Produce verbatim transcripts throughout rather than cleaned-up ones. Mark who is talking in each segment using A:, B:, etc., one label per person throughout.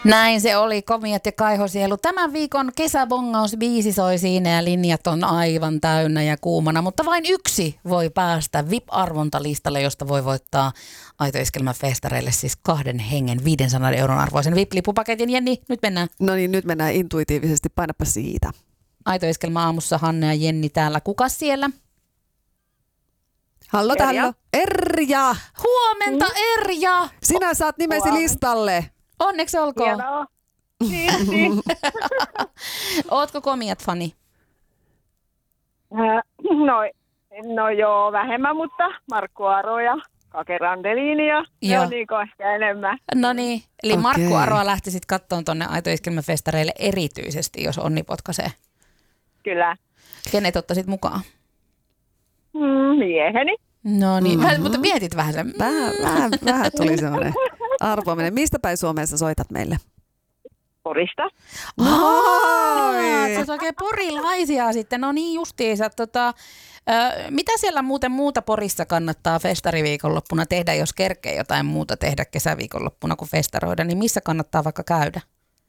A: Näin se oli, Komiat ja Kaihosielu. Tämän viikon kesäbongausbiisi soi siinä ja linjat on aivan täynnä ja kuumana, mutta vain yksi voi päästä V I P-arvontalistalle, josta voi voittaa Aito Iskelmän festareille siis kahden hengen viisisataa euron arvoisen V I P-lippupaketin. Jenni, nyt mennään.
B: No niin, nyt mennään intuitiivisesti, painapa siitä.
A: Aito Iskelmä aamussa, Hanne ja Jenni täällä. Kukas siellä?
B: Hallo, hallo. Erja!
A: Huomenta, mm. Erja!
B: Sinä saat nimesi Huomen. listalle.
A: Onneksi olkoon.
C: Hienoa. Kiitos.
A: Ootko Komiat-fani?
C: Äh, no, no joo, vähemmän, mutta Markku Aro ja Kake Randelini ja ne on niin ehkä enemmän.
A: No niin, eli
B: okay.
A: Markku Aroa lähti sitten kattoon tuonne Aito Iskelmän festareille erityisesti, jos onni potkaisee.
C: Kyllä.
A: Kenet ottaisit mukaan?
C: Mm, mieheni.
A: No niin,
B: Mm-hmm.
A: mutta mietit vähän sen.
B: Vähän, vähän, vähän tuli semmoinen arvoaminen. Mistä päin Suomessa soitat meille?
C: Porista.
A: Aa, se on oikein porilaisia sitten. No niin justiinsa. Tota, ö, mitä siellä muuten muuta Porissa kannattaa festariviikonloppuna tehdä, jos kerkee jotain muuta tehdä kesäviikonloppuna kuin festaroida, niin missä kannattaa vaikka käydä?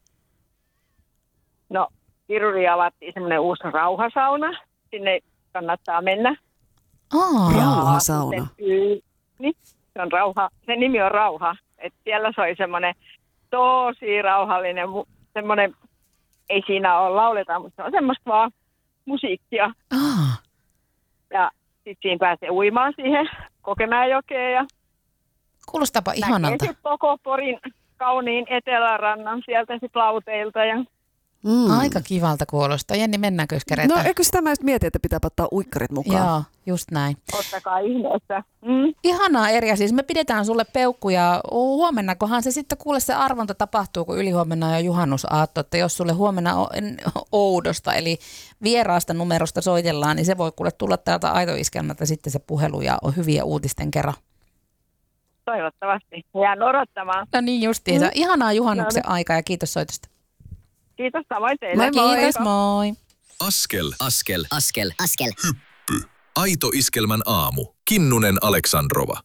C: No, Kiruria avattiin semmoinen uusi rauhasauna. Sinne kannattaa mennä.
A: Aa,
B: rauhasauna.
C: Niin, se on rauha. Sen nimi on Rauha. Et siellä soi semmoinen tosi rauhallinen, semmoinen, ei siinä ole lauleta, mutta se on semmoista vaan musiikkia.
A: Aa.
C: Ja sitten siinä pääsee uimaan siihen Kokemäenjokeen ja
A: Kuulostaapa ihanalta.
C: näkee sitten koko Porin kauniin etelärannan sieltä sitten lauteilta. Ja
A: Mm. Aika kivalta kuulostaa. Jenni, mennäänkö jos keretään?
B: No eikö sitä mä just mietin, että pitää ottaa uikkarit mukaan?
A: Joo, just näin.
C: Ottakaa ihmeessä. Mm.
A: Ihanaa, Erja. Siis me pidetään sulle peukkuja. Huomennakohan se sitten kuule se arvonta tapahtuu, kun ylihuomenna on jo juhannusaatto. Että jos sulle huomenna oudosta eli vieraasta numerosta soitellaan, niin se voi kuule tulla täältä Aito Iskelmältä sitten se puhelu ja on hyviä uutisten kerran.
C: Toivottavasti. Jään odottamaan.
A: No niin justiinsa. Mm. Ihanaa juhannuksen
C: no,
A: aikaa ja kiitos soitosta.
C: Kiitos samoin teille.
A: Moi, moi. Kiitos, moi.
D: Askel, askel,
E: askel, askel.
D: Hyppy. Aito Iskelmän aamu. Kinnunen Aleksandrova.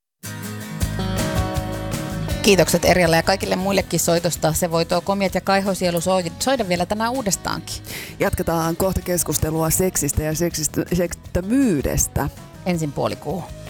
A: Kiitokset Erjalle ja kaikille muillekin soitosta. Se voi tuo Komiat ja Kaihosielu soida vielä tänään uudestaankin.
B: Jatketaan kohta keskustelua seksistä ja seksistä, seksittömyydestä.
A: Ensin puolikuu.